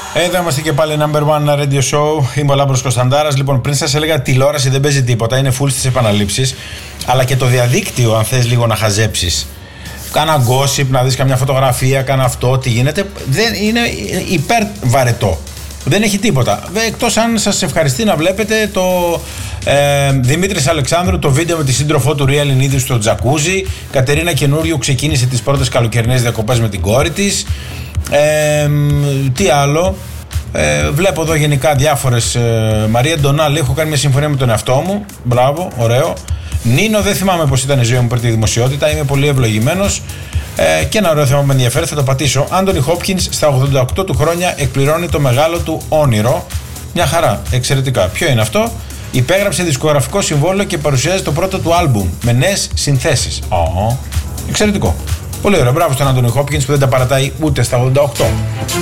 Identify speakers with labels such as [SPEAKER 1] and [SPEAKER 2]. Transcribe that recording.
[SPEAKER 1] Εδώ είμαστε και πάλι number one radio show. Είμαι ο Λάμπρος Κωνσταντάρας. Λοιπόν, πριν σας έλεγα τηλεόραση δεν παίζει τίποτα, είναι full στις επαναλήψεις. Αλλά και το διαδίκτυο, αν θες λίγο να χαζέψεις. Κάνα gossip, να δεις καμιά φωτογραφία, κάνα αυτό, τι γίνεται. Δεν είναι υπερβαρετό. Δεν έχει τίποτα. Εκτός αν σας ευχαριστεί να βλέπετε το Δημήτρης Αλεξάνδρου, το βίντεο με τη σύντροφό του Ρία Ελληνίδη στο τζακούζι. Κατερίνα Καινούριου ξεκίνησε τις πρώτες καλοκαιρινές διακοπές με την κόρη της. Τι άλλο. Βλέπω εδώ γενικά διάφορες. Μαρία Ντονάλ, έχω κάνει μια συμφωνία με τον εαυτό μου. Μπράβο, ωραίο. Νίνο, δεν θυμάμαι πως ήταν η ζωή μου πριν τη δημοσιότητα. Είμαι πολύ ευλογημένος. Και ένα ωραίο θέμα που με ενδιαφέρει, θα το πατήσω. Άντονι Χόπκινς στα 88 του χρόνια εκπληρώνει το μεγάλο του όνειρο. Μια χαρά, εξαιρετικά. Ποιο είναι αυτό? Υπέγραψε δισκογραφικό συμβόλαιο και παρουσιάζει το πρώτο του άλμπουμ με νέες συνθέσεις. Εξαιρετικό. Πολύ ωραίο. Μπράβο στον Άντονι Χόπκινς που δεν τα παρατάει ούτε στα 88.